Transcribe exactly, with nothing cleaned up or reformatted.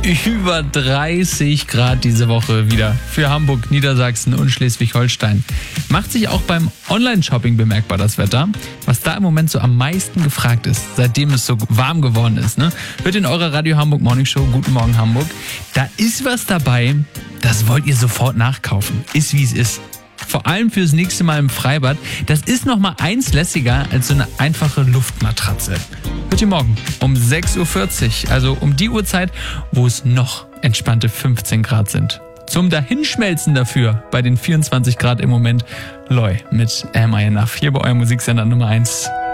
Über dreißig Grad diese Woche wieder für Hamburg, Niedersachsen und Schleswig-Holstein. Macht sich auch beim Online-Shopping bemerkbar, das Wetter. Was da im Moment so am meisten gefragt ist, seitdem es so warm geworden ist. Ne? Hört in eurer Radio Hamburg Morning Show, Guten Morgen Hamburg. Da ist was dabei, das wollt ihr sofort nachkaufen. Ist wie es ist. Vor allem fürs nächste Mal im Freibad. Das ist noch mal eins lässiger als so eine einfache Luftmatratze. Hört ihr morgen um sechs Uhr vierzig, also um die Uhrzeit, wo es noch entspannte fünfzehn Grad sind. Zum Dahinschmelzen dafür bei den vierundzwanzig Grad im Moment, Loy mit Am I Enough hier bei eurem Musiksender Nummer eins.